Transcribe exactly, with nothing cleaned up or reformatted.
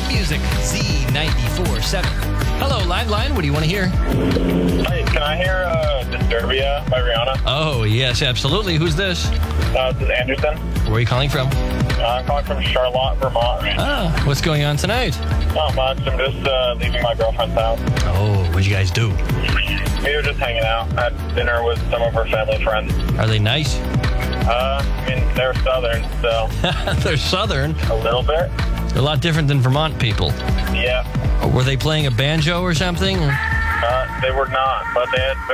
Music, Z ninety-four seven. Hello, Landline. What do you want to hear? Hey, can I hear uh, Disturbia by Rihanna? Oh, yes, absolutely. Who's this? Uh, this is Anderson. Where are you calling from? Uh, I'm calling from Charlotte, Vermont. Ah, what's going on tonight? Not much. I'm just uh, leaving my girlfriend's house. Oh, what'd you guys do? We were just hanging out. Had dinner with some of her family friends. Are they nice? Uh, I mean, they're Southern, so They're Southern. a little bit. They're a lot different than Vermont people. Yeah. Were they playing a banjo or something? Uh, they were not, but they had very